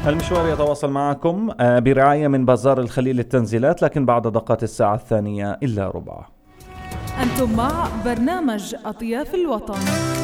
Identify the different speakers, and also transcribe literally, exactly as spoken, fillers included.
Speaker 1: المشوار يتواصل معكم برعاية من بازار الخليل التنزيلات، لكن بعد دقات الساعة الثانية إلا ربع.
Speaker 2: أنتم مع برنامج أطياف الوطن.